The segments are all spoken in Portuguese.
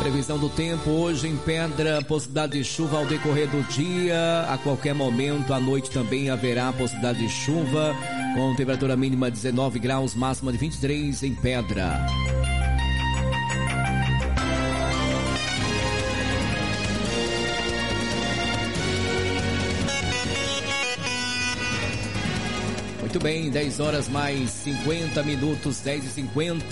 previsão do tempo hoje em Pedra, possibilidade de chuva ao decorrer do dia, a qualquer momento, à noite também haverá possibilidade de chuva, com temperatura mínima de 19 graus, máxima de 23 em Pedra. Muito bem, 10 horas mais 50 minutos, 10h50.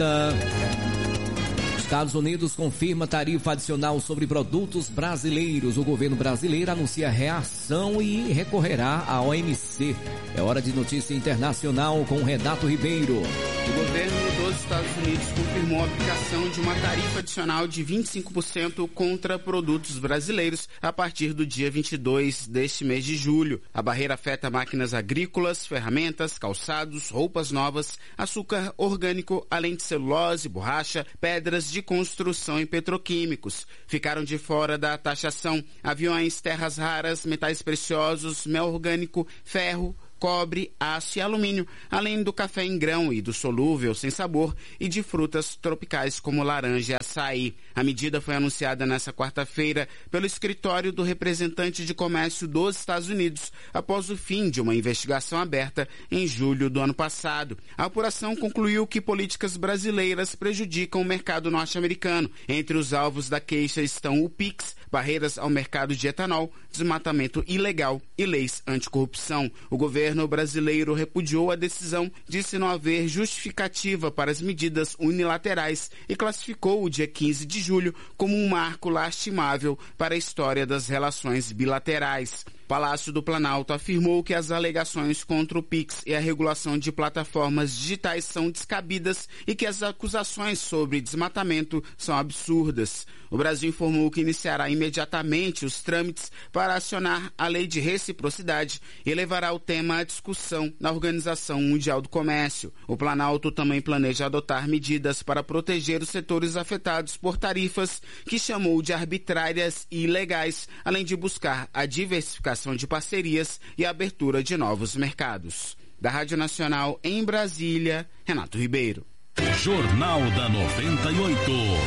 Estados Unidos confirma tarifa adicional sobre produtos brasileiros. O governo brasileiro anuncia reação e recorrerá à OMC. É hora de notícia internacional com Renato Ribeiro. O governo dos Estados Unidos confirmou a aplicação de uma tarifa adicional de 25% contra produtos brasileiros a partir do dia 22 deste mês de julho. A barreira afeta máquinas agrícolas, ferramentas, calçados, roupas novas, açúcar orgânico, além de celulose, borracha, pedras de construção e petroquímicos. Ficaram de fora da taxação aviões, terras raras, metais preciosos, mel orgânico, ferro, cobre, aço e alumínio, além do café em grão e do solúvel sem sabor e de frutas tropicais como laranja e açaí. A medida foi anunciada nesta quarta-feira pelo escritório do representante de comércio dos Estados Unidos após o fim de uma investigação aberta em julho do ano passado. A apuração concluiu que políticas brasileiras prejudicam o mercado norte-americano. Entre os alvos da queixa estão o PIX, barreiras ao mercado de etanol, desmatamento ilegal e leis anticorrupção. O governo brasileiro repudiou a decisão, disse não haver justificativa para as medidas unilaterais e classificou o dia 15 de julho como um marco lastimável para a história das relações bilaterais. Palácio do Planalto afirmou que as alegações contra o PIX e a regulação de plataformas digitais são descabidas e que as acusações sobre desmatamento são absurdas. O Brasil informou que iniciará imediatamente os trâmites para acionar a lei de reciprocidade e levará o tema à discussão na Organização Mundial do Comércio. O Planalto também planeja adotar medidas para proteger os setores afetados por tarifas que chamou de arbitrárias e ilegais, além de buscar a diversificação de parcerias e a abertura de novos mercados. Da Rádio Nacional em Brasília, Renato Ribeiro. Jornal da 98.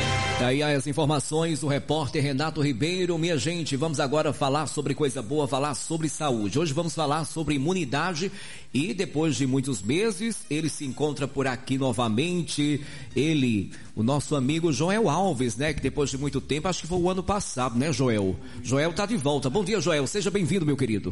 Daí as informações do repórter Renato Ribeiro. Minha gente, vamos agora falar sobre coisa boa, falar sobre saúde. Hoje vamos falar sobre imunidade e depois de muitos meses, ele se encontra por aqui novamente. Ele, o nosso amigo Joel Alves, né? Que depois de muito tempo, acho que foi o ano passado, né, Joel? Joel tá de volta. Bom dia, Joel. Seja bem-vindo, meu querido.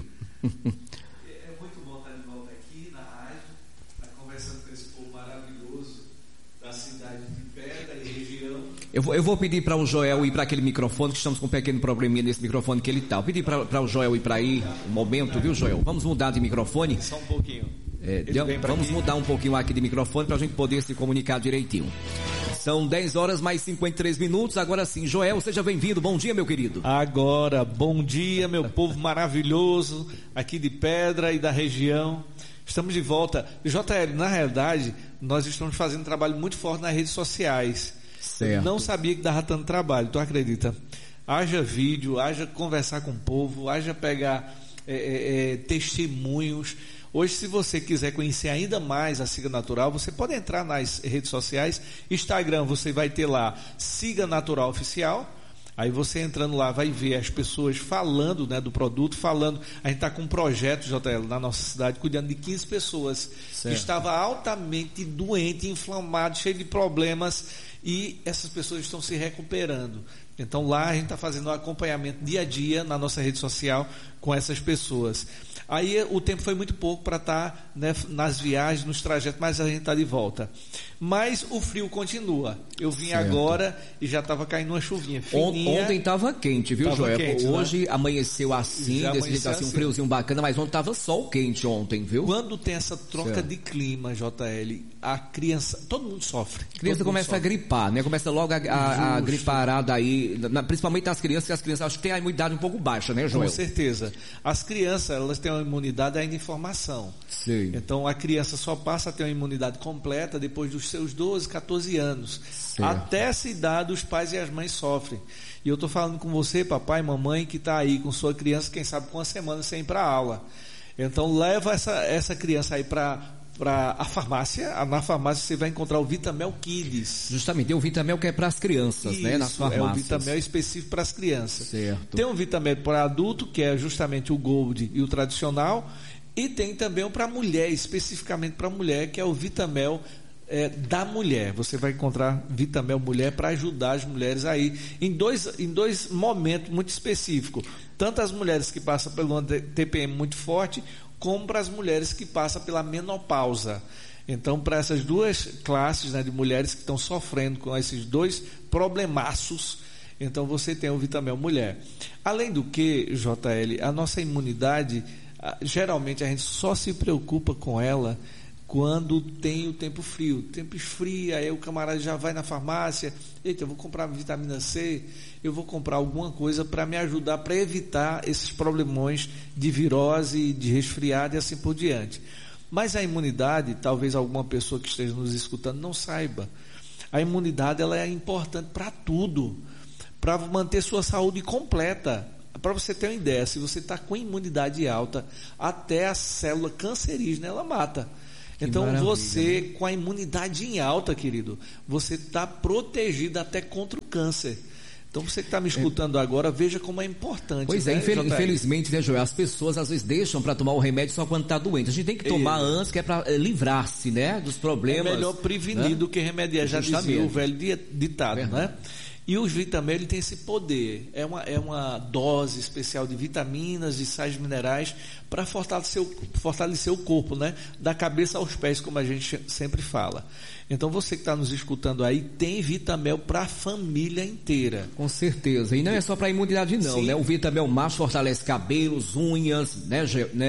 Eu vou pedir para o Joel ir para aquele microfone, que estamos com um pequeno probleminha nesse microfone que ele está. Eu pedi para o Joel ir para aí um momento, viu, Joel? Vamos mudar de microfone? Só um pouquinho. Vamos mudar um pouquinho aqui de microfone para a gente poder se comunicar direitinho. São 10 horas mais 53 minutos. Agora sim, Joel, seja bem-vindo. Bom dia, meu querido. Agora, bom dia, meu povo maravilhoso aqui de Pedra e da região. Estamos de volta. JL, na realidade, nós estamos fazendo um trabalho muito forte nas redes sociais. Certo. Não sabia que dava tanto trabalho, tu acredita? Haja vídeo, haja conversar com o povo, haja pegar testemunhos. Hoje, se você quiser conhecer ainda mais a Siga Natural, você pode entrar nas redes sociais. Instagram, você vai ter lá Siga Natural Oficial. Aí você entrando lá vai ver as pessoas falando, né, do produto, falando. A gente está com um projeto, JL, na nossa cidade, cuidando de 15 pessoas. Certo. Que estava altamente doente, inflamado, cheio de problemas, e essas pessoas estão se recuperando. Então lá a gente está fazendo um acompanhamento dia a dia na nossa rede social com essas pessoas. Aí o tempo foi muito pouco para estar, né, nas viagens, nos trajetos, mas a gente está de volta. Mas o frio continua. Eu vim agora e já estava caindo uma chuvinha fininha. Ontem estava quente, viu, Joel? Quente, hoje, né? Amanheceu assim, desse jeito assim, um friozinho bacana, mas ontem estava sol quente ontem, viu? Quando tem essa troca de clima, JL, a criança, todo mundo sofre. A criança começa a gripar, né? Começa logo a griparada aí, principalmente nas crianças, que as crianças acho que têm a imunidade um pouco baixa, né, Joel? Com certeza. As crianças, elas têm uma imunidade ainda em formação. Sim. Então a criança só passa a ter uma imunidade completa depois dos seus 12, 14 anos. Certo. Até essa idade os pais e as mães sofrem. E eu estou falando com você, papai e mamãe, que está aí com sua criança, quem sabe com uma semana sem ir para a aula. Então leva essa criança aí para para a farmácia. Na farmácia você vai encontrar o Vitamel Kids. Justamente, tem o Vitamel que é para as crianças, Isso, né? Nas farmácias. É o Vitamel específico para as crianças. Certo. Tem um Vitamel para adulto, que é justamente o Gold e o tradicional. E tem também um para mulher, especificamente para mulher, que é o Vitamel da mulher. Você vai encontrar Vitamel Mulher para ajudar as mulheres aí em dois momentos muito específicos. Tanto as mulheres que passam pelo TPM muito forte, como para as mulheres que passam pela menopausa. Então, para essas duas classes, né, de mulheres que estão sofrendo com esses dois problemaços, então você tem o Vitamel Mulher. Além do que, JL, a nossa imunidade, geralmente a gente só se preocupa com ela quando tem o tempo frio. O tempo esfria, aí o camarada já vai na farmácia, eita, eu vou comprar vitamina C, eu vou comprar alguma coisa para me ajudar, para evitar esses problemões de virose, de resfriado e assim por diante. Mas a imunidade, talvez alguma pessoa que esteja nos escutando não saiba, a imunidade ela é importante para tudo, para manter sua saúde completa. Para você ter uma ideia, se você está com imunidade alta, até a célula cancerígena ela mata. Então você, né, com a imunidade em alta, querido, você está protegido até contra o câncer. Então você que está me escutando agora, veja como é importante. Pois né, infelizmente, né, Joel, as pessoas às vezes deixam para tomar o remédio só quando está doente. A gente tem que tomar antes, que é para livrar-se, né, dos problemas. É melhor prevenir, né, do que remediar, já dizia o velho ditado, né? E os Vitamel, ele tem esse poder, é uma dose especial de vitaminas e sais minerais para fortalecer o corpo, né? Da cabeça aos pés, como a gente sempre fala. Então você que está nos escutando aí, tem Vitamel para a família inteira. Com certeza, e não é só para a imunidade não, né? O Vitamel macho fortalece cabelos, unhas, né?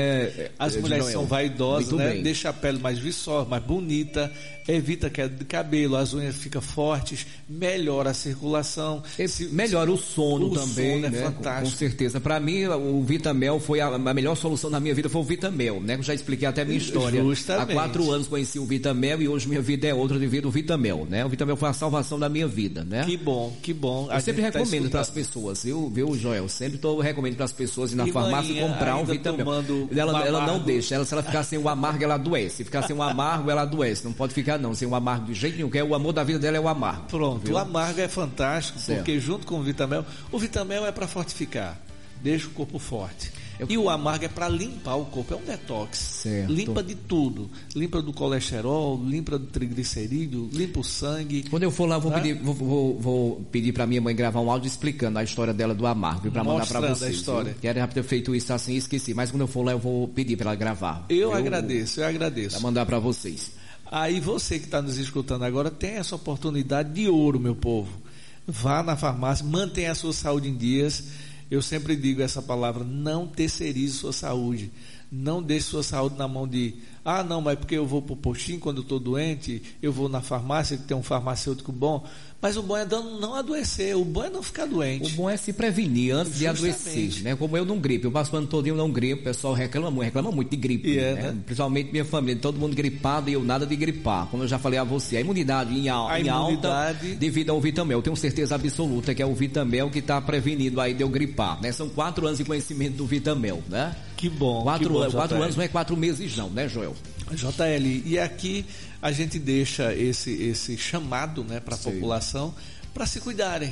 As mulheres são vaidosas, né? Bem. Deixa a pele mais viçosa, mais bonita, evita queda de cabelo, as unhas ficam fortes, melhora a circulação. Melhora o sono também, sono, né? É fantástico. Com certeza. Para mim, o Vitamel foi a melhor solução na minha vida, foi o Vitamel, né? Eu já expliquei até a minha história. Justamente. Há 4 anos conheci o Vitamel e hoje minha vida é outra devido ao Vitamel, né? O Vitamel foi a salvação da minha vida, né? Que bom, que bom. Eu sempre recomendo para as pessoas, viu, Joel? Sempre recomendo para as pessoas ir na farmácia comprar um Vitamel. Ela não deixa, se ela ficar sem o amargo, ela adoece. Se ficar sem o amargo, ela adoece. Não pode ficar não, sem o amargo de jeito nenhum, que o amor da vida dela é o amargo. Pronto, viu? O amargo é fantástico, certo, porque junto com o Vitamel é para fortificar, deixa o corpo forte. E o amargo é para limpar o corpo, é um detox. Certo. Limpa de tudo. Limpa do colesterol, limpa do triglicerídeo, limpa o sangue. Quando eu for lá, vou pedir para minha mãe gravar um áudio explicando a história dela do amargo, para mandar para vocês. A história. Quero ter feito isso assim e esqueci, mas quando eu for lá, eu vou pedir para ela gravar. Eu agradeço. Para mandar para vocês. Aí você que está nos escutando agora tem essa oportunidade de ouro, meu povo. Vá na farmácia, mantenha a sua saúde em dias. Eu sempre digo essa palavra, não terceirize sua saúde. Não deixe sua saúde na mão de, não, mas porque eu vou para o postinho quando eu estou doente, eu vou na farmácia, que tem um farmacêutico bom. Mas o bom é não adoecer, o bom é não ficar doente. O bom é se prevenir antes de adoecer, né? Como eu não gripe, eu passo o ano todinho não gripe, o pessoal reclama muito de gripe, né? Principalmente minha família, todo mundo gripado e eu nada de gripar. Como eu já falei a você, a imunidade em alta devido ao Vitamel. Eu tenho certeza absoluta que é o Vitamel que está prevenindo aí de eu gripar, né? São 4 anos de conhecimento do Vitamel, né? Que bom. 4 anos não é 4 meses não, né, Joel? JL, e aqui a gente deixa esse chamado, né, para a população para se cuidarem.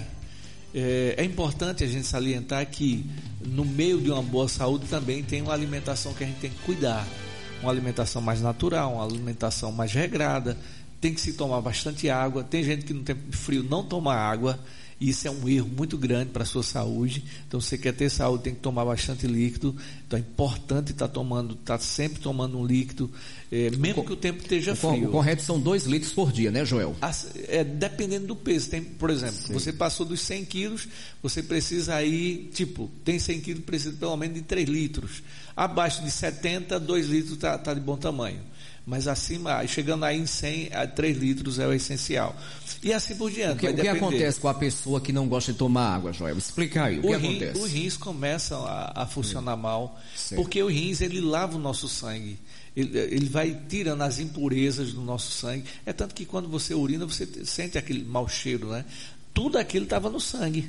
É importante a gente salientar que no meio de uma boa saúde também tem uma alimentação que a gente tem que cuidar, uma alimentação mais natural, uma alimentação mais regrada, tem que se tomar bastante água. Tem gente que no tempo de frio não toma água, e isso é um erro muito grande para a sua saúde. Então, se você quer ter saúde, tem que tomar bastante líquido. Então, é importante estar sempre tomando um líquido, mesmo que o tempo esteja frio. O correto são 2 litros por dia, né, Joel? Dependendo do peso. Tem, por exemplo, você passou dos 100 quilos, você precisa aí, tem 100 quilos, precisa pelo menos de 3 litros. Abaixo de 70, 2 litros está de bom tamanho. Mas acima, chegando aí em 100, 3 litros é o essencial. E assim por diante. O que acontece com a pessoa que não gosta de tomar água, Joel? Explica aí, o que acontece? Os rins começam a funcionar mal, porque os rins, ele lava o nosso sangue. Ele vai tirando as impurezas do nosso sangue. É tanto que quando você urina, você sente aquele mau cheiro, né? Tudo aquilo estava no sangue.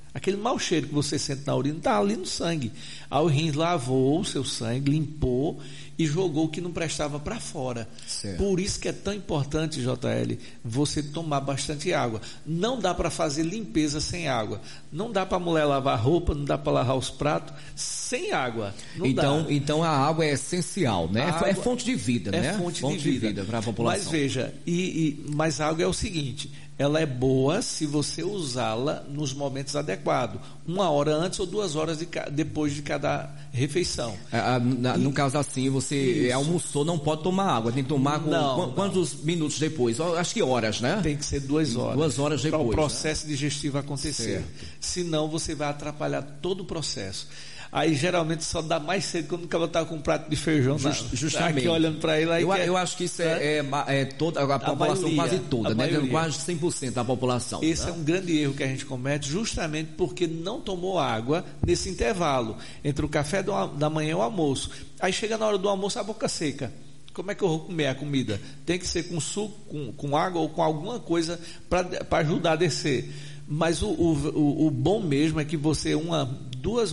Aquele mau cheiro que você sente na urina está ali no sangue. Aí o rins lavou o seu sangue, limpou e jogou o que não prestava para fora. Certo. Por isso que é tão importante, JL, você tomar bastante água. Não dá para fazer limpeza sem água. Não dá para a mulher lavar roupa, não dá para lavar os pratos sem água. Então a água é essencial, né? É fonte de vida, né? É fonte de vida para a população. Mas veja, mas a água é o seguinte, ela é boa se você usá-la nos momentos adequados. 1 hora antes ou 2 horas depois de cada refeição. No caso assim, você almoçou, não pode tomar água, tem que tomar quantos minutos depois? Acho que horas, né? Tem que ser 2 horas. 2 horas depois. Para o processo digestivo acontecer. Certo. Senão você vai atrapalhar todo o processo. Aí geralmente só dá mais cedo quando o cara está com um prato de feijão justamente aqui olhando para ele. Eu acho que isso é toda a população, maioria, quase toda, né? Quase 100% da população. Esse é um grande erro que a gente comete, justamente porque não tomou água nesse intervalo entre o café da manhã e o almoço. Aí chega na hora do almoço a boca seca. Como é que eu vou comer a comida? Tem que ser com suco, com água ou com alguma coisa para ajudar a descer. Mas o bom mesmo é que você 1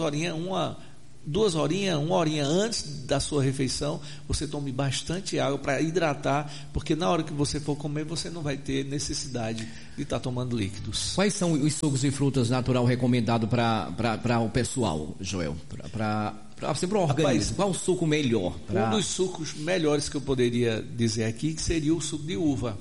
horinha antes da sua refeição, você tome bastante água para hidratar, porque na hora que você for comer, você não vai ter necessidade de estar tomando líquidos. Quais são os sucos e frutas natural recomendados para o pessoal, Joel? Para o organismo? Rapaz, qual o suco melhor? Um dos sucos melhores que eu poderia dizer aqui que seria o suco de uva.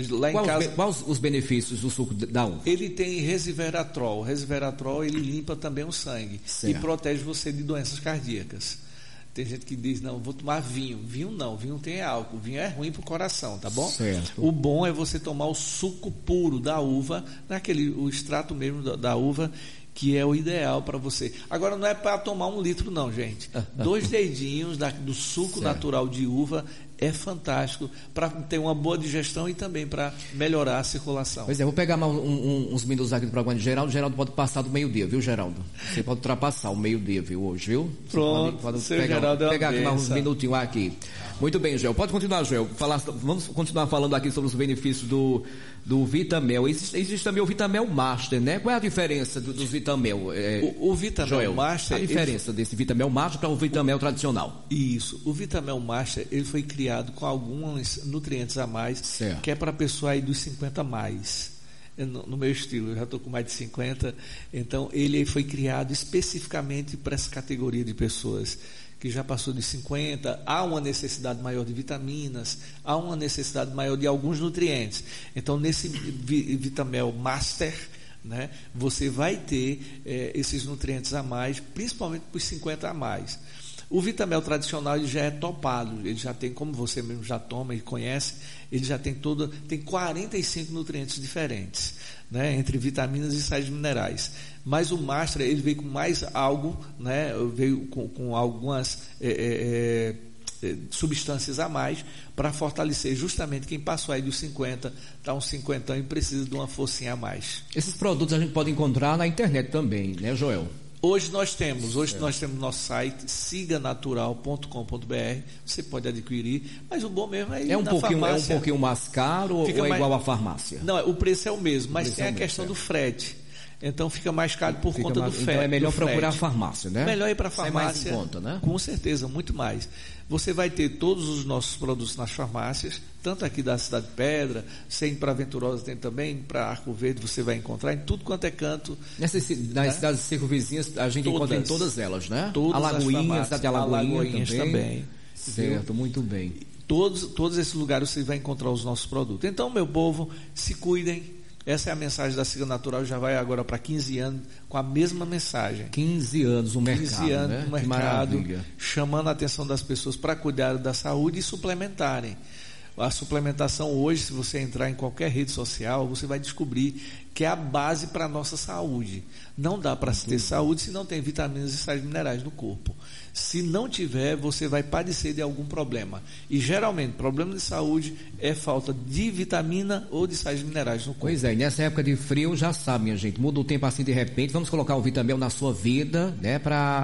Quais os benefícios do suco da uva? Ele tem resveratrol. O resveratrol ele limpa também o sangue. Certo. E protege você de doenças cardíacas. Tem gente que diz, não, vou tomar vinho. Vinho não, vinho tem álcool. Vinho é ruim para o coração, tá bom? Certo. O bom é você tomar o suco puro da uva, o extrato mesmo da uva, que é o ideal para você. Agora não é para tomar 1 litro não, gente. 2 dedinhos do suco natural de uva é fantástico para ter uma boa digestão e também para melhorar a circulação. Pois é, vou pegar mais uns minutos aqui do programa de Geraldo. Geraldo pode passar do meio-dia, viu, Geraldo? Você pode ultrapassar o meio-dia, viu, hoje, viu? Pronto, pode pegar aqui mais uns minutinhos aqui. Muito bem, Joel. Pode continuar, Joel. Vamos continuar falando aqui sobre os benefícios do Vitamel. Existe também o Vitamel Master, né? Qual é a diferença dos Vitamel? O Vitamel Joel, Master... A diferença desse Vitamel Master para o Vitamel tradicional? Isso. O Vitamel Master, ele foi criado com alguns nutrientes a mais, certo, que é para a pessoa aí dos 50 a mais. No meu estilo, eu já estou com mais de 50, então ele foi criado especificamente para essa categoria de pessoas que já passou de 50, há uma necessidade maior de vitaminas, há uma necessidade maior de alguns nutrientes. Então, nesse Vitamel Master, né, você vai ter esses nutrientes a mais, principalmente para os 50 a mais. O Vitamel tradicional ele já é topado, ele já tem, como você mesmo já toma e conhece, ele já tem 45 nutrientes diferentes, né, entre vitaminas e sais minerais. Mas o Master ele veio com mais algo, né, veio com algumas substâncias a mais para fortalecer justamente quem passou aí dos 50, está uns 50 e precisa de uma forcinha a mais. Esses produtos a gente pode encontrar na internet também, né, Joel? Hoje nós temos nosso site siganatural.com.br, você pode adquirir, mas o bom mesmo é ir na farmácia. É um pouquinho mais caro ou é igual à farmácia? Não, o preço é o mesmo, mas tem a questão do frete. Então fica mais caro por conta do frete. Então é melhor procurar a farmácia, né? Melhor ir para a farmácia. Mais em conta, né? Com certeza, muito mais. Você vai ter todos os nossos produtos nas farmácias, tanto aqui da Cidade de Pedra, sem para Venturosa tem também, para Arco Verde você vai encontrar em tudo quanto é canto. Nas cidades circunvizinhas a gente encontra em todas elas, né? Todas Alagoinhas, cidade de Alagoinhas também. Certo, muito bem. Todos esses lugares você vai encontrar os nossos produtos. Então, meu povo, se cuidem. Essa é a mensagem da Siga Natural, já vai agora para 15 anos com a mesma mensagem. 15 anos no mercado, 15 anos né? no mercado, chamando a atenção das pessoas para cuidar da saúde e suplementarem. A suplementação hoje, se você entrar em qualquer rede social, você vai descobrir que é a base para a nossa saúde. Não dá para se ter saúde se não tem vitaminas e sais minerais no corpo. Se não tiver, você vai padecer de algum problema. E geralmente, problema de saúde é falta de vitamina ou de sais minerais no corpo. Pois é, e nessa época de frio, já sabe, minha gente, muda o tempo assim de repente, vamos colocar o Vitamel na sua vida, né, para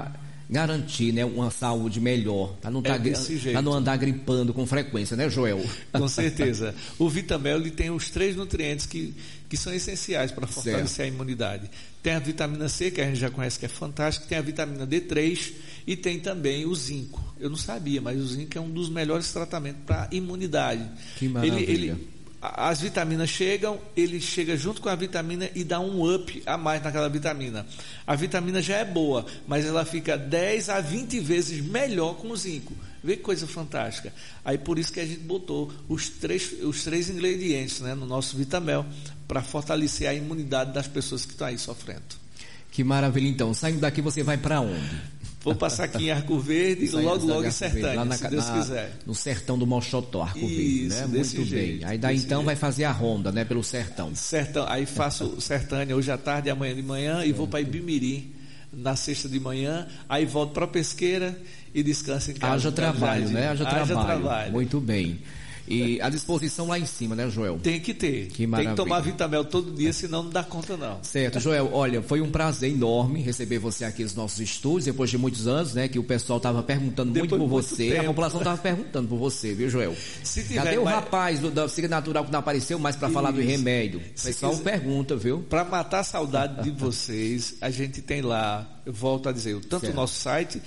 garantir, né, uma saúde melhor, para não, não andar gripando com frequência, né, Joel? Com certeza. O Vitamel ele tem os 3 nutrientes que são essenciais para fortalecer a imunidade. Tem a vitamina C, que a gente já conhece que é fantástica, tem a vitamina D3 e tem também o zinco. Eu não sabia, mas o zinco é um dos melhores tratamentos para imunidade. Que maravilha. As vitaminas chegam, ele chega junto com a vitamina e dá um up a mais naquela vitamina. A vitamina já é boa, mas ela fica 10 a 20 vezes melhor com o zinco. Vê que coisa fantástica. Aí por isso que a gente botou os três ingredientes, né, no nosso Vitamel, para fortalecer a imunidade das pessoas que estão aí sofrendo. Que maravilha, então. Saindo daqui, você vai para onde? Vou passar aqui em Arco Verde e logo em Sertânia, se Deus quiser. No sertão do Mochotó, Arco Verde, né? Muito bem. Aí daí então vai fazer a ronda, né? Pelo sertão. Aí faço Sertânia hoje à tarde e amanhã de manhã e vou para Ibimirim na sexta de manhã, aí volto para Pesqueira e descanso em casa. Haja trabalho, né? Haja trabalho. Muito bem. E a disposição lá em cima, né, Joel? Tem que ter. Que maravilha. Tem que tomar Vitamel todo dia, senão não dá conta, não. Certo, Joel. Olha, foi um prazer enorme receber você aqui nos nossos estúdios, depois de muitos anos, né, que o pessoal estava perguntando muito por você. A população estava perguntando por você, viu, Joel? Cadê o rapaz da Siga Natural que não apareceu mais para falar do remédio? O pessoal pergunta, viu? Para matar a saudade de vocês, a gente tem lá, eu volto a dizer, tanto o nosso site,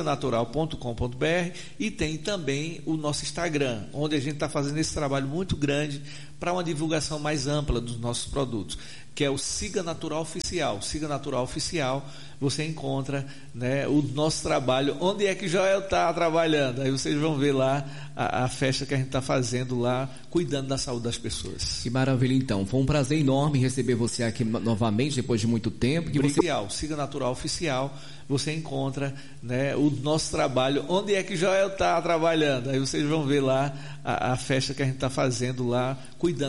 siganatural.com.br, e tem também o nosso Instagram, onde a gente está fazendo esse trabalho muito grande para uma divulgação mais ampla dos nossos produtos, que é o Siga Natural Oficial. Siga Natural Oficial, você encontra, né, o nosso trabalho. Onde é que Joel está trabalhando? Aí vocês vão ver lá a festa que a gente está fazendo lá, cuidando da saúde das pessoas. Que maravilha, então. Foi um prazer enorme receber você aqui novamente, depois de muito tempo. Siga Natural Oficial, você encontra, né, o nosso trabalho. Onde é que Joel está trabalhando? Aí vocês vão ver lá a festa que a gente está fazendo lá, cuidando